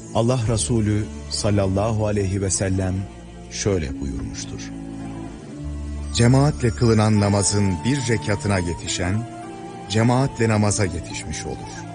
Allah Resulü sallallahu aleyhi ve sellem şöyle buyurmuştur: cemaatle kılınan namazın bir rekatına yetişen, cemaatle namaza yetişmiş olur.